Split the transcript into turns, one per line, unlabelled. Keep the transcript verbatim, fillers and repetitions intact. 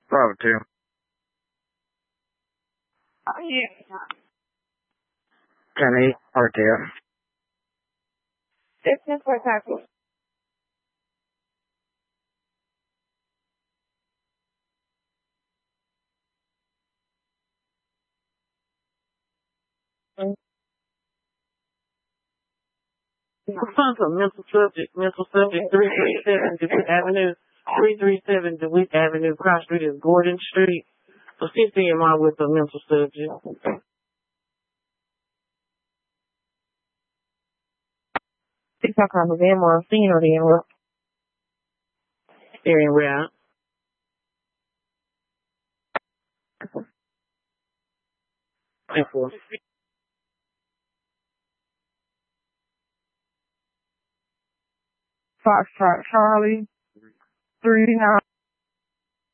Bravo two.
Oh, yeah.
ten eight, R T F.
Distance for taxi.
Response of mental subject, mental subject, three three seven DeWitt Avenue, three three seven DeWitt Avenue, Cross Street is Gordon Street. Assist E M I with a mental subject.
Six o'clock was in more scene or the envelope.
Area route. And four.
Foxtrot Charlie, three nine.